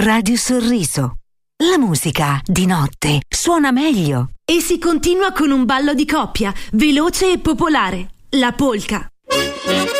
Radio Sorriso. La musica di notte suona meglio. E si continua con un ballo di coppia, veloce e popolare, la polka.